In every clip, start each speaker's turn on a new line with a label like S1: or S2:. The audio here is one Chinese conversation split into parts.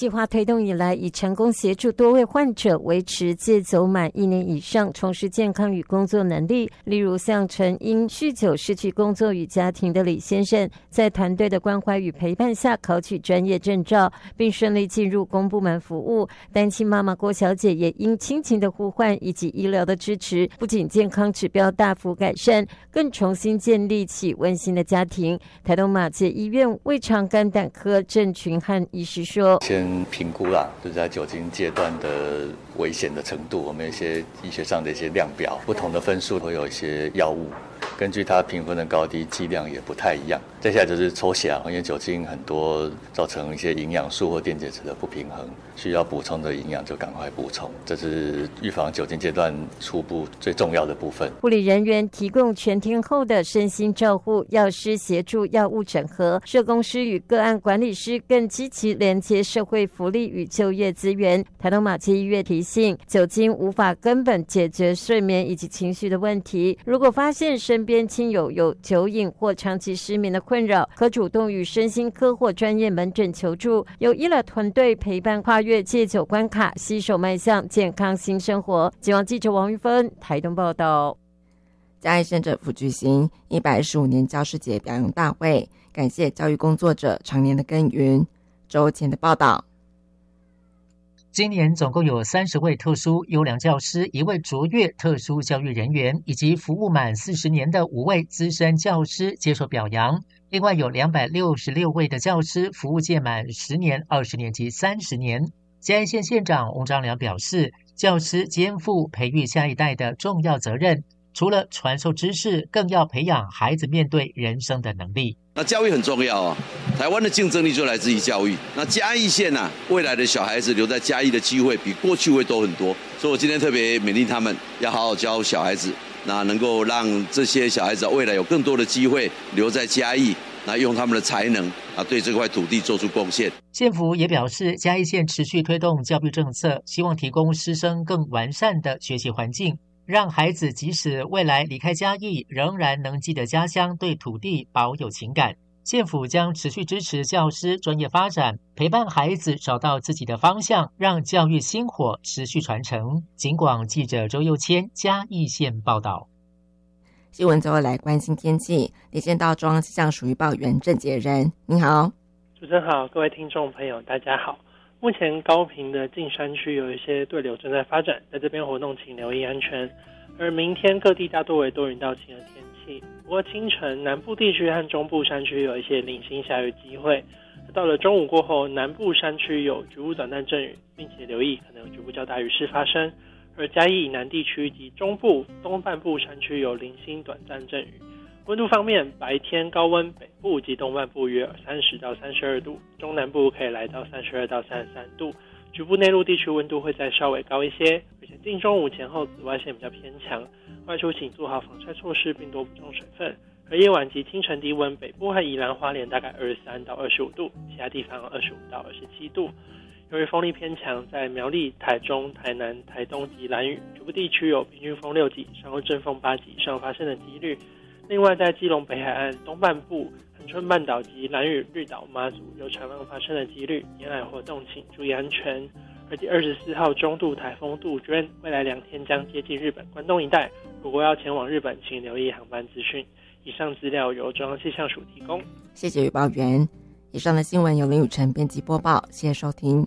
S1: 计划推动以来，已成功协助多位患者维持戒走满1年以上，重拾健康与工作能力。例如像曾因酗酒失去工作与家庭的李先生，在团队的关怀与陪伴下考取专业证照，并顺利进入公部门服务。单亲妈妈郭小姐也因亲情的呼唤以及医疗的支持，不仅健康指标大幅改善，更重新建立起温馨的家庭。台东马偕医院胃肠肝胆科郑群汉医师说，
S2: 先评估啦，就是在酒精阶段的危险的程度，我们有一些医学上的一些量表，不同的分数会有一些药物，根据它评分的高低剂量也不太一样。接下来就是抽血，因为酒精很多造成一些营养素或电解质的不平衡，需要补充的营养就赶快补充，这是预防酒精阶段初步最重要的部分。
S1: 护理人员提供全天候的身心照护，药师协助药物整合，社工师与个案管理师更积极连接社会福利与就业资源。台东马偕医院提醒，酒精无法根本解决睡眠以及情绪的问题，如果发现身边亲友有酒瘾或长期失眠的困扰，可主动与身心科或专业门诊求助，由医疗团队陪伴跨越戒酒关卡，携手迈向健康新生活。警网记者王玉芬台东报道。
S3: 嘉义县政府举行115年教师节表扬大会，感谢教育工作者常年的耕耘。周前的报道。
S4: 今年总共有30位特殊优良教师，1位卓越特殊教育人员，以及服务满40年的5位资深教师接受表扬。另外有266位的教师服务届满10年、20年及30年。嘉义县县长翁章良表示，教师肩负培育下一代的重要责任，除了传授知识，更要培养孩子面对人生的能力。
S5: 那教育很重要啊，台湾的竞争力就来自于教育。那嘉义县啊，未来的小孩子留在嘉义的机会比过去会多很多，所以我今天特别勉励他们要好好教小孩子，那能够让这些小孩子未来有更多的机会留在嘉义，那用他们的才能啊，对这块土地做出贡献。
S4: 县府也表示，嘉义县持续推动教育政策，希望提供师生更完善的学习环境，让孩子即使未来离开嘉义，仍然能记得家乡，对土地保有情感。县府将持续支持教师专业发展，陪伴孩子找到自己的方向，让教育薪火持续传承。警广记者周佑谦嘉义县报道。
S3: 新闻最后来关心天气，连线到中央气象署预报员郑杰仁，您好。
S6: 主持人好，各位听众朋友大家好。目前高屏的近山区有一些对流正在发展，在这边活动请留意安全。而明天各地大多为多云到晴的天气，不过清晨南部地区和中部山区有一些零星下雨机会。到了中午过后，南部山区有局部短暂阵雨，并且留意可能有局部较大雨势发生。而嘉义以南地区及中部东半部山区有零星短暂阵雨。温度方面，白天高温北部及东半部约30到32度，中南部可以来到32到33度，局部内陆地区温度会再稍微高一些，而且近中午前后紫外线比较偏强，外出请做好防晒措施并多补充水分。而夜晚及清晨低温，北部和宜兰花莲大概23到25度，其他地方25到27度。由于风力偏强，在苗栗、台中、台南、台东及兰屿局部地区有平均风6级以上或阵风8级以上发生的几率。另外，在基隆北海岸东半部、恒春半岛及兰屿、绿岛、马祖有长浪发生的几率，沿海活动请注意安全。而第24号中度台风杜鹃未来2天将接近日本关东一带，如果要前往日本，请留意航班资讯。以上资料由中央气象署提供。
S3: 谢谢预报员。以上的新闻由林宇晨编辑播报，谢谢收听。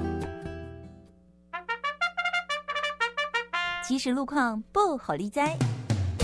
S7: 即时路况不好理哉。